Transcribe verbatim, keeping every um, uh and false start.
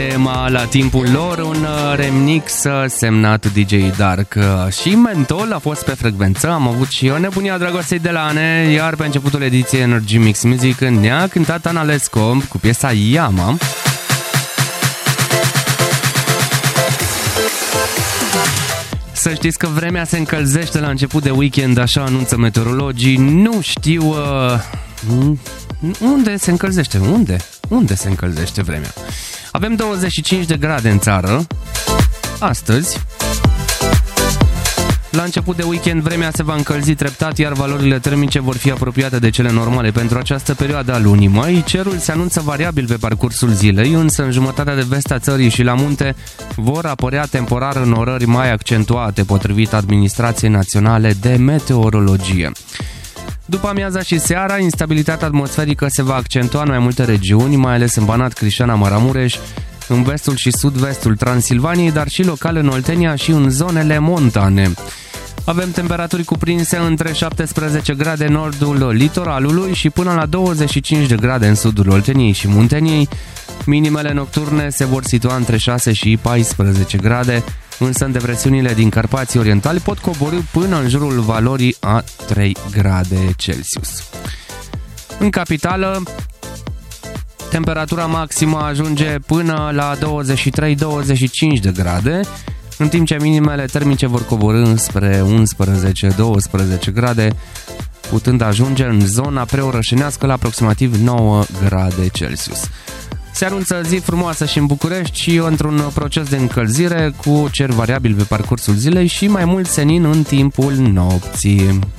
Tema la timpul lor, un remix semnat D J Dark și Mentol a fost pe frecvență. Am avut și o nebunia dragostei de la Ane, iar pe începutul ediției Energy Mix Music ne-a cântat Ana Lesco cu piesa Yama. Să știți că vremea se încălzește la început de weekend, așa anunță meteorologii. Nu știu uh, unde se încălzește, unde? Unde se încălzește vremea? Avem douăzeci și cinci de grade în țară astăzi. La început de weekend vremea se va încălzi treptat, iar valorile termice vor fi apropiate de cele normale pentru această perioadă a lunii mai. Cerul se anunță variabil pe parcursul zilei, însă în jumătatea de vest a țării și la munte vor apărea temporar înnorări mai accentuate, potrivit Administrației Naționale de Meteorologie. După amiaza și seara, instabilitatea atmosferică se va accentua în mai multe regiuni, mai ales în Banat, Crișana, Maramureș, în vestul și sud-vestul Transilvaniei, dar și local în Oltenia și în zonele montane. Avem temperaturi cuprinse între șaptesprezece grade în nordul litoralului și până la douăzeci și cinci de grade în sudul Olteniei și Munteniei. Minimele nocturne se vor situa între șase și paisprezece grade, însă în depresiunile din Carpații Orientali pot coborî până în jurul valorii a trei grade Celsius. În capitală, temperatura maximă ajunge până la douăzeci și trei douăzeci și cinci de grade, în timp ce minimele termice vor coborî spre unsprezece douăsprezece grade, putând ajunge în zona preorășenească la aproximativ nouă grade Celsius. Se anunță zi frumoasă și în București și într-un proces de încălzire cu cer variabil pe parcursul zilei și mai mult senin în timpul nopții.